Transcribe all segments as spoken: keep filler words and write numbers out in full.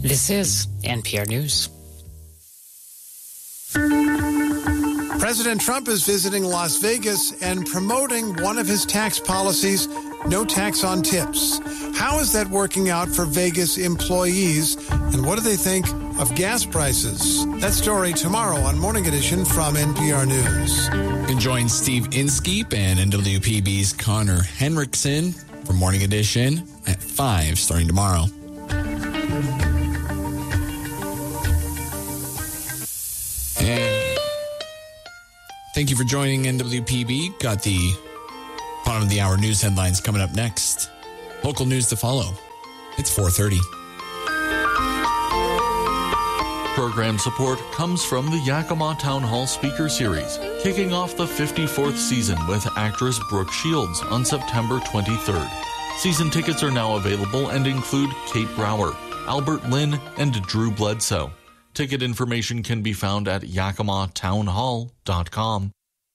This is N P R News. President Trump is visiting Las Vegas and promoting one of his tax policies, no tax on tips. How is that working out for Vegas employees, and what do they think of gas prices? That story tomorrow on Morning Edition from N P R News. You can join Steve Inskeep and N W P B's Connor Henriksen for Morning Edition at five starting tomorrow. And thank you for joining N W P B. Got the bottom of the hour news headlines coming up next. Local news to follow. It's four thirty. Program support comes from the Yakima Town Hall Speaker Series, kicking off the fifty-fourth season with actress Brooke Shields on September twenty-third. Season tickets are now available and include Kate Brower, Albert Lynn, and Drew Bledsoe. Ticket information can be found at yakima town hall dot com.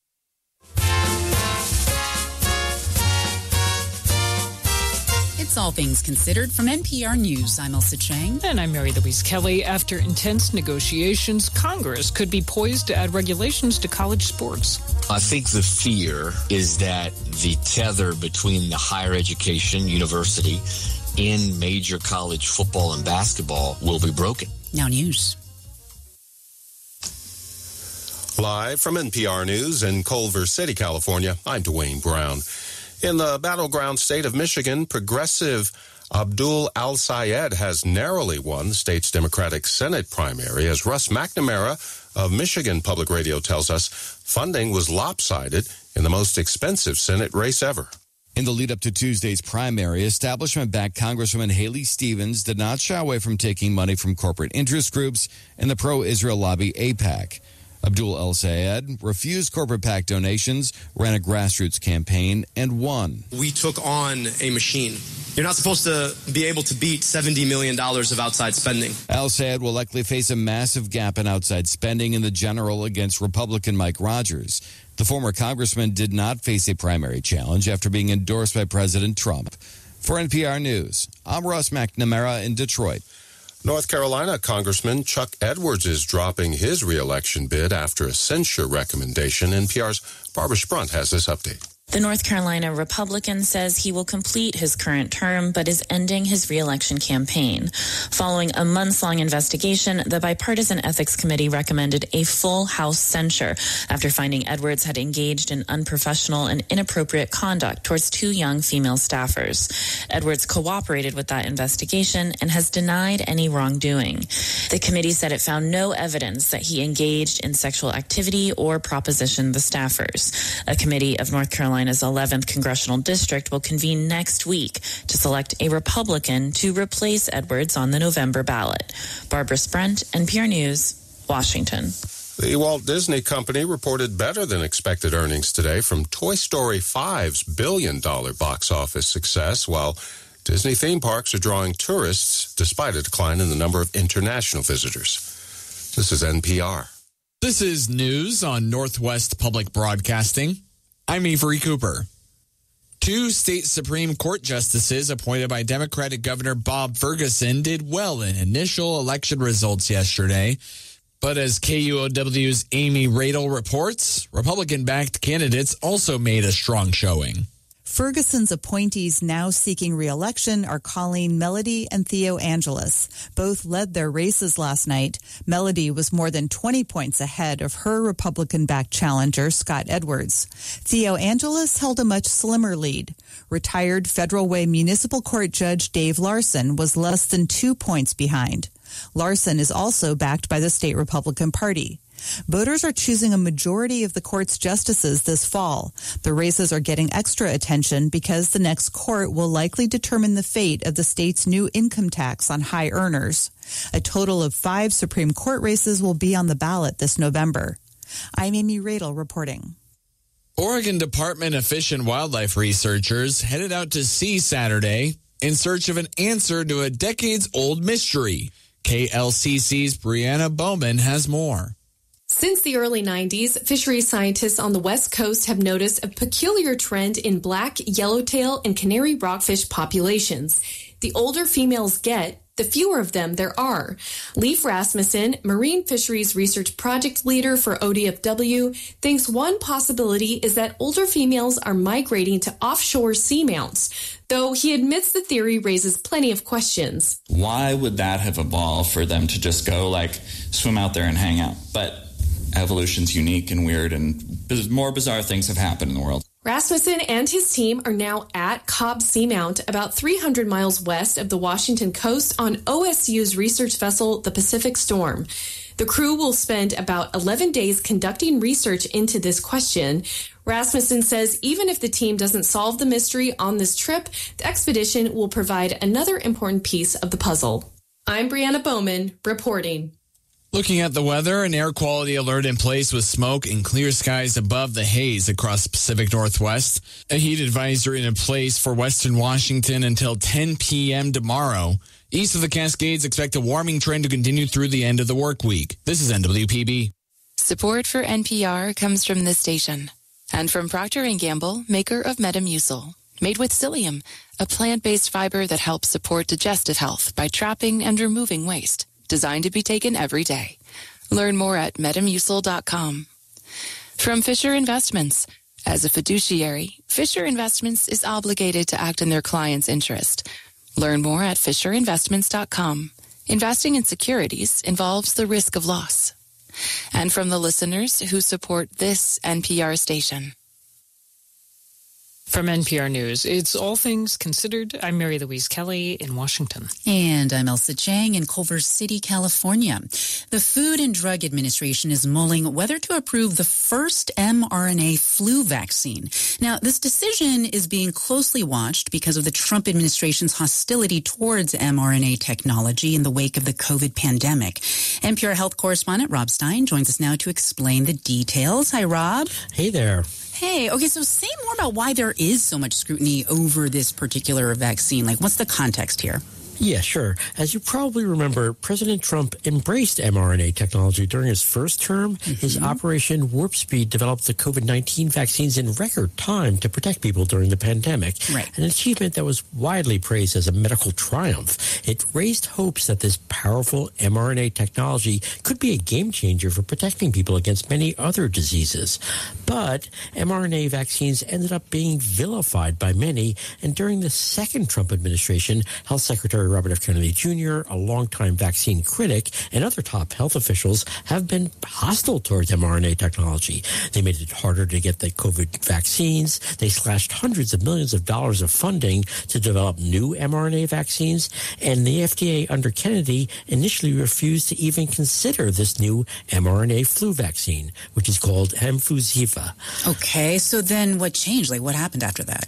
It's All Things Considered from N P R News. I'm Elsa Chang. And I'm Mary Louise Kelly. After intense negotiations, Congress could be poised to add regulations to college sports. I think the fear is that the tether between the higher education, university, and major college football and basketball will be broken. Now news. Live from N P R News in Culver City, California, I'm Dwayne Brown. In the battleground state of Michigan, progressive Abdul Al-Sayed has narrowly won the state's Democratic Senate primary. As Russ McNamara of Michigan Public Radio tells us, funding was lopsided in the most expensive Senate race ever. In the lead up to Tuesday's primary, establishment-backed Congresswoman Haley Stevens did not shy away from taking money from corporate interest groups and the pro-Israel lobby AIPAC. Abdul El-Sayed refused corporate PAC donations, ran a grassroots campaign, and won. We took on a machine. You're not supposed to be able to beat seventy million dollars of outside spending. El-Sayed will likely face a massive gap in outside spending in the general against Republican Mike Rogers. The former congressman did not face a primary challenge after being endorsed by President Trump. For N P R News, I'm Russ McNamara in Detroit. North Carolina Congressman Chuck Edwards is dropping his reelection bid after a censure recommendation. N P R's Barbara Sprunt has this update. The North Carolina Republican says he will complete his current term, but is ending his reelection campaign. Following a months-long investigation, the Bipartisan Ethics Committee recommended a full House censure after finding Edwards had engaged in unprofessional and inappropriate conduct towards two young female staffers. Edwards cooperated with that investigation and has denied any wrongdoing. The committee said it found no evidence that he engaged in sexual activity or propositioned the staffers. A committee of North Carolina Carolina's eleventh congressional district will convene next week to select a Republican to replace Edwards on the November ballot. Barbara Sprent, N P R News, Washington. The Walt Disney Company reported better than expected earnings today from Toy Story five's billion dollar box office success, while Disney theme parks are drawing tourists despite a decline in the number of international visitors. This is N P R. This is news on Northwest Public Broadcasting. I'm Avery Cooper. Two state Supreme Court justices appointed by Democratic Governor Bob Ferguson did well in initial election results yesterday. But as K U O W's Amy Radel reports, Republican-backed candidates also made a strong showing. Ferguson's appointees now seeking re-election are Colleen Melody and Theo Angeles. Both led their races last night. Melody was more than twenty points ahead of her Republican-backed challenger, Scott Edwards. Theo Angeles held a much slimmer lead. Retired Federal Way Municipal Court Judge Dave Larson was less than two points behind. Larson is also backed by the state Republican Party. Voters are choosing a majority of the court's justices this fall. The races are getting extra attention because the next court will likely determine the fate of the state's new income tax on high earners. A total of five Supreme Court races will be on the ballot this November. I'm Amy Radel reporting. Oregon Department of Fish and Wildlife researchers headed out to sea Saturday in search of an answer to a decades-old mystery. K L C C's Brianna Bowman has more. Since the early nineties, fisheries scientists on the West Coast have noticed a peculiar trend in black, yellowtail, and canary rockfish populations. The older females get, the fewer of them there are. Leif Rasmussen, marine fisheries research project leader for O D F W, thinks one possibility is that older females are migrating to offshore seamounts, though he admits the theory raises plenty of questions. Why would that have evolved for them to just go, like, swim out there and hang out? But evolution's unique and weird, and more bizarre things have happened in the world. Rasmussen and his team are now at Cobb Seamount, about three hundred miles west of the Washington coast, on O S U's research vessel, the Pacific Storm. The crew will spend about eleven days conducting research into this question. Rasmussen says even if the team doesn't solve the mystery on this trip, the expedition will provide another important piece of the puzzle. I'm Brianna Bowman, reporting. Looking at the weather, an air quality alert in place with smoke and clear skies above the haze across the Pacific Northwest. A heat advisory in place for western Washington until ten p.m. tomorrow. East of the Cascades, expect a warming trend to continue through the end of the work week. This is N W P B. Support for N P R comes from this station and from Procter and Gamble, maker of Metamucil. Made with psyllium, a plant-based fiber that helps support digestive health by trapping and removing waste. Designed to be taken every day. Learn more at metamucil dot com. From Fisher Investments. As a fiduciary, Fisher Investments is obligated to act in their client's interest. Learn more at fisher investments dot com. Investing in securities involves the risk of loss. And from the listeners who support this N P R station. From N P R News, it's All Things Considered. I'm Mary Louise Kelly in Washington. And I'm Elsa Chang in Culver City, California. The Food and Drug Administration is mulling whether to approve the first mRNA flu vaccine. Now, this decision is being closely watched because of the Trump administration's hostility towards mRNA technology in the wake of the COVID pandemic. N P R health correspondent Rob Stein joins us now to explain the details. Hi, Rob. Hey there. Hey, okay, so say more about why there is so much scrutiny over this particular vaccine. Like, what's the context here? Yeah, sure. As you probably remember, President Trump embraced mRNA technology during his first term. Mm-hmm. His Operation Warp Speed developed the COVID nineteen vaccines in record time to protect people during the pandemic. Right. An achievement that was widely praised as a medical triumph. It raised hopes that this powerful mRNA technology could be a game changer for protecting people against many other diseases. But mRNA vaccines ended up being vilified by many, and during the second Trump administration, Health Secretary Robert F. Kennedy Junior, a longtime vaccine critic, and other top health officials have been hostile towards mRNA technology. They made it harder to get the COVID vaccines. They slashed hundreds of millions of dollars of funding to develop new mRNA vaccines. And the F D A under Kennedy initially refused to even consider this new mRNA flu vaccine, which is called Hemfusiva. Okay, so then what changed? Like, what happened after that?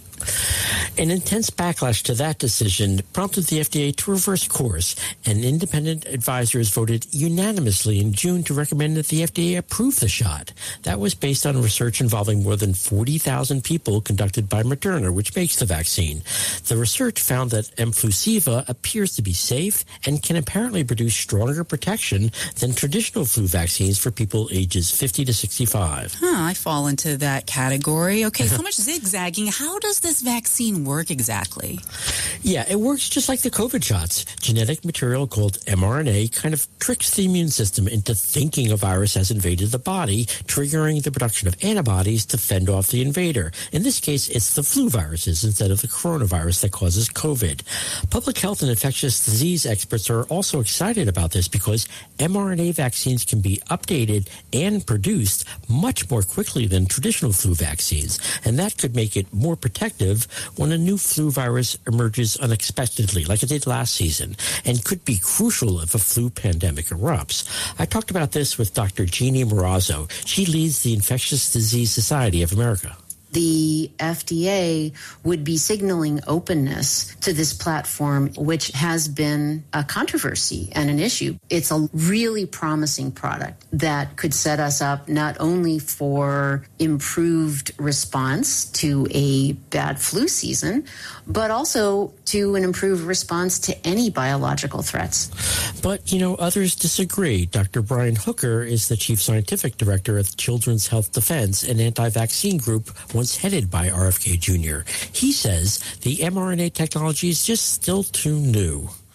An intense backlash to that decision prompted the F D A to reverse course, and independent advisors voted unanimously in June to recommend that the F D A approve the shot. That was based on research involving more than forty thousand people conducted by Moderna, which makes the vaccine. The research found that Hemfusiva appears to be safe and can apparently produce stronger protection than traditional flu vaccines for people ages fifty to sixty-five. Huh, I fall into that category. Okay, so much zigzagging. How does this vaccine work exactly? Yeah, it works just like the COVID shots. Genetic material called mRNA kind of tricks the immune system into thinking a virus has invaded the body, triggering the production of antibodies to fend off the invader. In this case, it's the flu viruses instead of the coronavirus that causes COVID. Public health and infectious disease experts are also excited about this because mRNA vaccines can be updated and produced much more quickly than traditional flu vaccines, and that could make it more protective when a new flu virus emerges unexpectedly, like it did last season, and could be crucial if a flu pandemic erupts. I talked about this with Doctor Jeannie Morazzo. She leads the Infectious Disease Society of America. The F D A would be signaling openness to this platform, which has been a controversy and an issue. It's a really promising product that could set us up not only for improved response to a bad flu season, but also to an improved response to any biological threats. But, you know, others disagree. Doctor Brian Hooker is the chief scientific director of Children's Health Defense, an anti-vaccine group once headed by R F K Junior He says the mRNA technology is just still too new.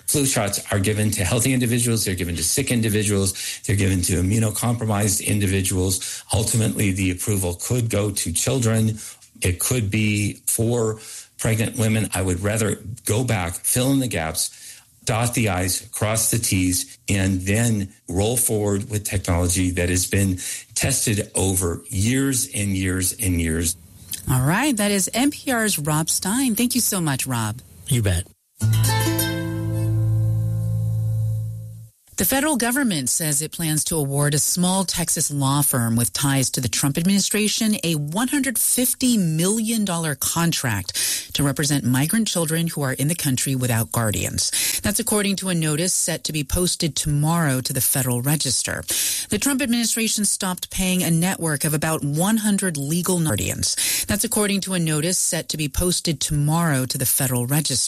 Flu shots are given to healthy individuals. They're given to sick individuals. They're given to immunocompromised individuals. Ultimately, the approval could go to children. It could be for pregnant women. I would rather go back, fill in the gaps, dot the I's, cross the T's, and then roll forward with technology that has been tested over years and years and years. All right. That is N P R's Rob Stein. Thank you so much, Rob. You bet. The federal government says it plans to award a small Texas law firm with ties to the Trump administration a one hundred fifty million dollars contract to represent migrant children who are in the country without guardians. That's according to a notice set to be posted tomorrow to the Federal Register. The Trump administration stopped paying a network of about one hundred legal guardians. That's according to a notice set to be posted tomorrow to the Federal Register.